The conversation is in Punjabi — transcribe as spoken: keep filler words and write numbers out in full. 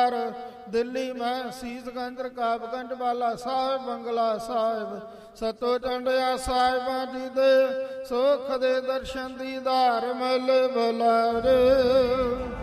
ਦਿੱਲੀ ਮੈਂ ਸੀਸਗੰਜ ਰਕਾਬਗੰਜ ਵਾਲਾ ਸਾਹਿਬ ਬੰਗਲਾ ਸਾਹਿਬ ਸਤੋ ਟੰਡਿਆ ਸਾਹਿਬਾਂ ਜੀ ਦੇ ਸੁਖ ਦੇ ਦਰਸ਼ਨ ਦੀਦਾਰ ਮਿਲ ਬੁਲਾਰੇ।